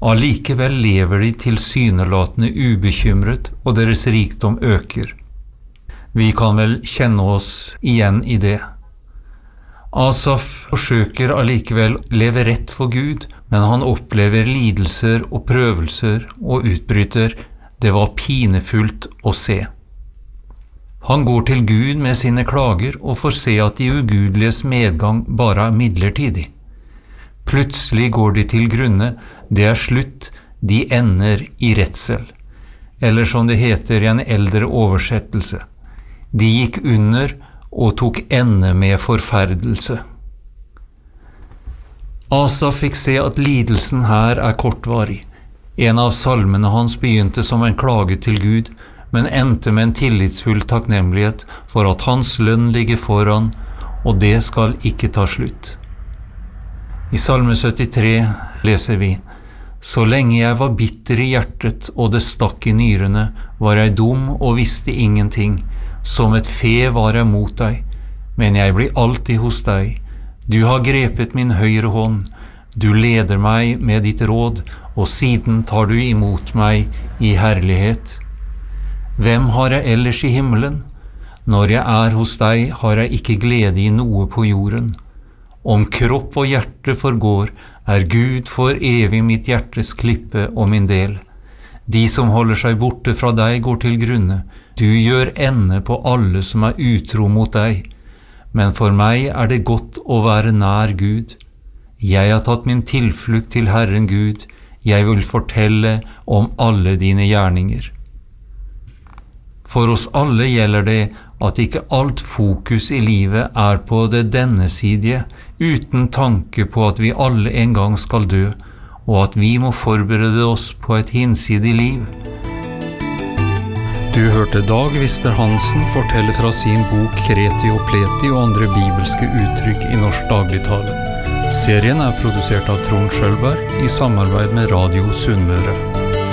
Allikevel lever de tilsynelatende ubekymret, og deres rikdom øker. Vi kan vel kjenne oss igjen i det. Asaf forsøker allikevel å leve rett for Gud, men han opplever lidelser og prøvelser og utbryter: det var pinefullt å se. Han går til Gud med sine klager og får se at de ugudeliges medgang bare er midlertidig. Plutselig går de til grunne, det er slutt, de ender i redsel. Eller som det heter i en eldre oversettelse: de gikk under og tok ende med forferdelse. Asaf fikk se at lidelsen her er kortvarig. En av salmene hans begynte som en klage til Gud, men endte med en tillitsfull takknemlighet for at hans lønn ligger foran, og det skal ikke ta slutt. I Salme 73 leser vi: så lenge jeg var bitter i hjertet og det stakk i nyrene, var jeg dum og visste ingenting. Som et fe var jeg mot deg, men jeg blir alltid hos deg. Du har grepet min høyre hånd, du leder meg med ditt råd, og siden tar du imot meg i herlighet. Hvem har jeg ellers i himmelen? Når jeg er hos deg, har jeg ikke glede i noe på jorden. Om kropp og hjerte forgår, er Gud for evig mitt hjertes klippe og min del. De som holder seg borte fra deg går til grunne. Du gjør ende på alle som er utro mot deg. Men for meg er det godt å være nær Gud. Jeg har tatt min tilflukt til Herren Gud. Jeg vil fortelle om alle dine gjerninger. For oss alle gjelder det at ikke alt fokus i livet er på det dennesidige, uten tanke på at vi alle en gang skal dø, og at vi må forberede oss på et hinsidig liv. Du hørte Dag Vister Hansen fortelle fra sin bok Kreti og Pleti og andre bibelske uttrykk i norsk dagligtale. Serien er produsert av Trond Schølberg i samarbeid med Radio Sunnmøre.